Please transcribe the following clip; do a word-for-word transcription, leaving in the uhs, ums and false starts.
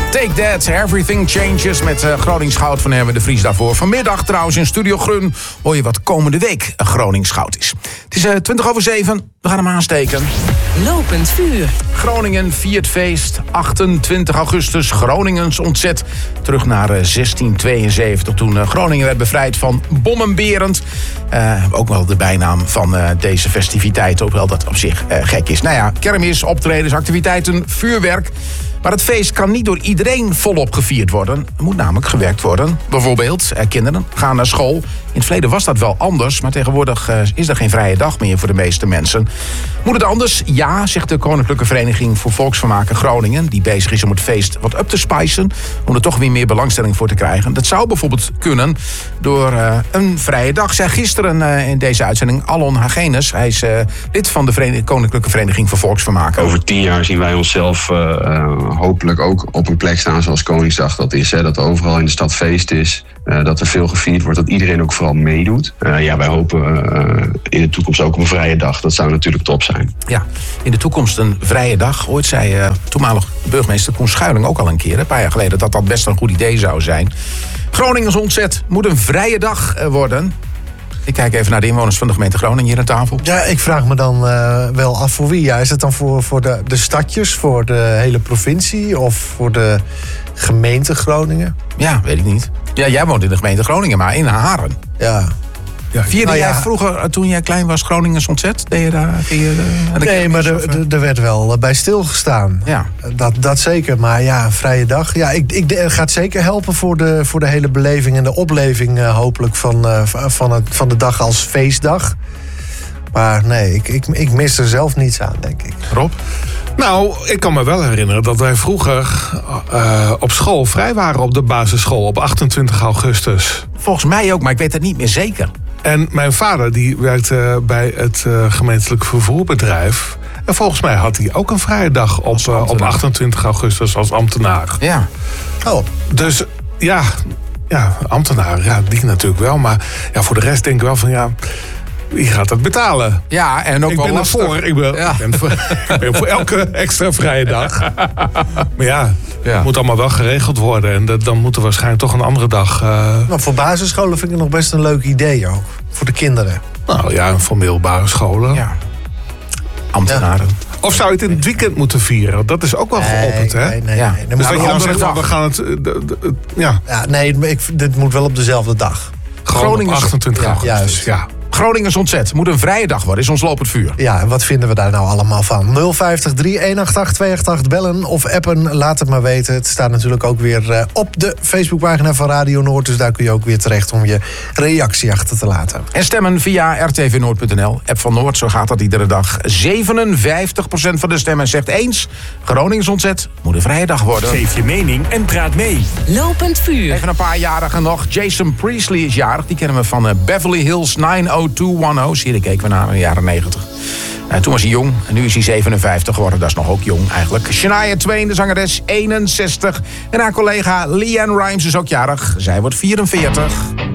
Take That, Everything Changes met uh, Gronings Goud van Hermen de Vries daarvoor. Vanmiddag trouwens in Studio Grun hoor je wat komende week Gronings Goud is. Het is uh, twintig over zeven, we gaan hem aansteken. Lopend vuur. Groningen viert feest, achtentwintig augustus, Groningens ontzet. Terug naar uh, zestien tweeënzeventig, toen uh, Groningen werd bevrijd van Bommenberend. Uh, ook wel de bijnaam van uh, deze festiviteit, hoewel dat op zich uh, gek is. Nou ja, kermis, optredens, activiteiten, vuurwerk. Maar het feest kan niet door iedereen volop gevierd worden. Er moet namelijk gewerkt worden. Bijvoorbeeld, eh, kinderen gaan naar school. In het verleden was dat wel anders, maar tegenwoordig eh, is er geen vrije dag meer voor de meeste mensen. Moet het anders? Ja, zegt de Koninklijke Vereniging voor Volksvermaken Groningen, die bezig is om het feest wat up te spicen, om er toch weer meer belangstelling voor te krijgen. Dat zou bijvoorbeeld kunnen door uh, een vrije dag. Zei gisteren uh, in deze uitzending Alon Hagenes. Hij is uh, lid van de Vereniging, Koninklijke Vereniging voor Volksvermaken. Over tien jaar zien wij onszelf uh, uh, hopelijk ook op een plek staan zoals Koningsdag dat is. Hè, dat overal in de stad feest is. Uh, dat er veel gevierd wordt, dat iedereen ook vooral meedoet. Uh, ja, wij hopen uh, in de toekomst ook op een vrije dag. Dat zou natuurlijk top zijn. Ja, in de toekomst een vrije dag. Ooit zei uh, toenmalig burgemeester Koen Schuiling ook al een keer, een paar jaar geleden, dat dat best een goed idee zou zijn. Groningens ontzet moet een vrije dag uh, worden. Ik kijk even naar de inwoners van de gemeente Groningen hier aan tafel. Ja, ik vraag me dan uh, wel af voor wie. Ja, is het dan voor, voor de, de stadjes, voor de hele provincie of voor de gemeente Groningen? Ja, weet ik niet. Ja, jij woont in de gemeente Groningen, maar in Haren. Ja. Ja, Vierde nou jij ja. vroeger, toen jij klein was, Groningens ontzet? Deed je daar? Je, uh, nee, maar er werd wel bij stilgestaan. Ja. Dat, dat zeker, maar ja, een vrije dag. Ja, ik, ik, het gaat zeker helpen voor de, voor de hele beleving en de opleving uh, hopelijk van, uh, van, het, van de dag als feestdag. Maar nee, ik, ik, ik mis er zelf niets aan, denk ik. Rob? Nou, ik kan me wel herinneren dat wij vroeger uh, op school vrij waren op de basisschool op achtentwintig augustus. Volgens mij ook, maar ik weet het niet meer zeker. En mijn vader die werkte bij het uh, gemeentelijk vervoerbedrijf. En volgens mij had hij ook een vrije dag op, uh, op achtentwintig augustus als ambtenaar. Ja. Oh. Dus ja, ja, ambtenaar, ja, die natuurlijk wel. Maar ja, voor de rest denk ik wel van ja, wie gaat dat betalen? Ja, en ook ik wel ben lastig. ervoor. Ik ben, Ja. ik ben voor, ik ben voor elke extra vrije dag. Maar ja, Ja. het moet allemaal wel geregeld worden. En dat, dan moet er waarschijnlijk toch een andere dag. Uh, Nou, voor basisscholen vind ik het nog best een leuk idee ook. Voor de kinderen. nou ja, voor middelbare scholen. Ja. Ambtenaren. Of zou je het in het weekend moeten vieren? Dat is ook wel geopend, hè? Nee, nee, Ja. nee. nee. Dus Maar dat je dan andere zegt, van, dag. we gaan het... uh, de- de- de- ja, Ja, nee, ik, dit moet wel op dezelfde dag. gewoon Groningen- op achtentwintig Ja, augustus. juist. Ja. Groningens ontzet moet een vrije dag worden, is ons lopend vuur. Ja, en wat vinden we daar nou allemaal van? nul vijftig drie een acht acht twee acht acht bellen of appen, laat het maar weten. Het staat natuurlijk ook weer uh, op de Facebookpagina van Radio Noord. Dus daar kun je ook weer terecht om je reactie achter te laten. En stemmen via r t v noord punt n l. App van Noord, zo gaat dat iedere dag. zevenenvijftig procent van de stemmen zegt eens. Groningens ontzet moet een vrije dag worden. Geef je mening en praat mee. Lopend vuur. Even een paar jarigen nog. Jason Priestley is jarig. Die kennen we van uh, Beverly Hills negen oh twee one oh. Zie je, keken we naar in de jaren negentig. Uh, toen was hij jong en nu is hij zevenenvijftig geworden. Dat is nog ook jong eigenlijk. Shania Twain, de zangeres, eenenzestig. En haar collega Leanne Rimes is ook jarig. Zij wordt vierenveertig.